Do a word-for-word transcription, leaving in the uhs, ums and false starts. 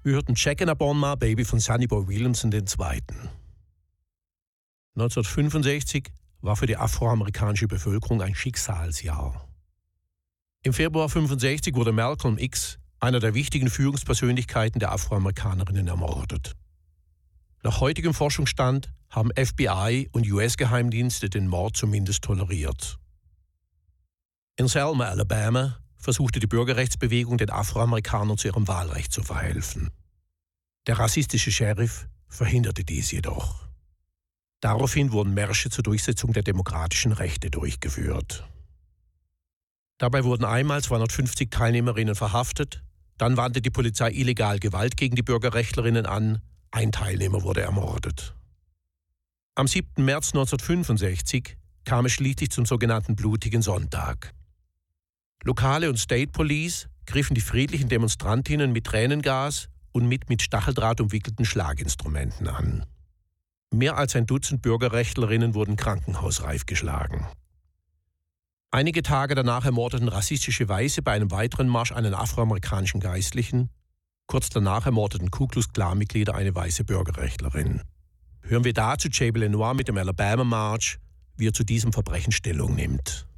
Wir hörten Check in a Bon Ma Baby von Sonny Boy Williamson der Zweite. neunzehnhundertfünfundsechzig war für die afroamerikanische Bevölkerung ein Schicksalsjahr. Im Februar neunzehnhundertfünfundsechzig wurde Malcolm X, einer der wichtigen Führungspersönlichkeiten der Afroamerikanerinnen, ermordet. Nach heutigem Forschungsstand haben F B I und U S-Geheimdienste den Mord zumindest toleriert. In Selma, Alabama, versuchte die Bürgerrechtsbewegung den Afroamerikanern zu ihrem Wahlrecht zu verhelfen. Der rassistische Sheriff verhinderte dies jedoch. Daraufhin wurden Märsche zur Durchsetzung der demokratischen Rechte durchgeführt. Dabei wurden einmal zweihundertfünfzig Teilnehmerinnen verhaftet, dann wandte die Polizei illegal Gewalt gegen die Bürgerrechtlerinnen an, ein Teilnehmer wurde ermordet. Am siebten März neunzehnhundertfünfundsechzig kam es schließlich zum sogenannten blutigen Sonntag. Lokale und State Police griffen die friedlichen Demonstrantinnen mit Tränengas und mit mit Stacheldraht umwickelten Schlaginstrumenten an. Mehr als ein Dutzend Bürgerrechtlerinnen wurden krankenhausreif geschlagen. Einige Tage danach ermordeten rassistische Weiße bei einem weiteren Marsch einen afroamerikanischen Geistlichen. Kurz danach ermordeten Ku Klux Klan-Mitglieder eine weiße Bürgerrechtlerin. Hören wir dazu Jay Lenoir mit dem Alabama March, wie er zu diesem Verbrechen Stellung nimmt.